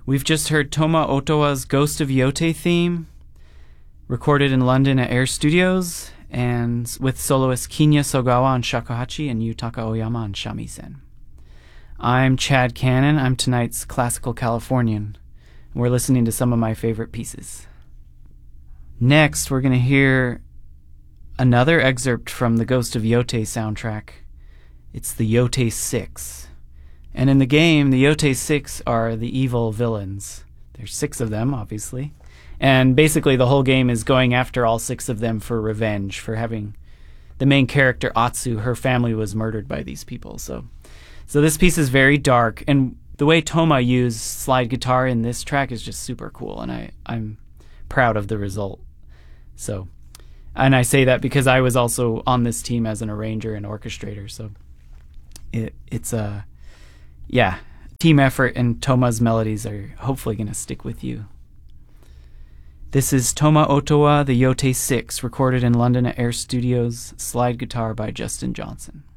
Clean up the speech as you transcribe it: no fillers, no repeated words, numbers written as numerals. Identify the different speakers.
Speaker 1: We've just heard Toma Otowa's Ghost of Yote theme, recorded in London at Air Studios, and with soloist Kinya Sogawa on shakuhachi and Yutaka Oyama on shamisen. I'm Chad Cannon. I'm tonight's Classical Californian. We're listening to some of my favorite pieces. Next, we're going to hear another excerpt from the Ghost of Yote soundtrack. It's the Yote 6. And in the game, the Yote 6 are the evil villains. There's 6 of them, obviously. And basically the whole game is going after all 6 of them for revenge, for having the main character, Atsu, her family was murdered by these people. So this piece is very dark, and the way Toma used slide guitar in this track is just super cool, and I'm proud of the result. So, and I say that because I was also on this team as an arranger and orchestrator, so it's a team effort, and Toma's melodies are hopefully going to stick with you. This is Toma Otowa, the Yote 6, recorded in London at Air Studios, slide guitar by Justin Johnson.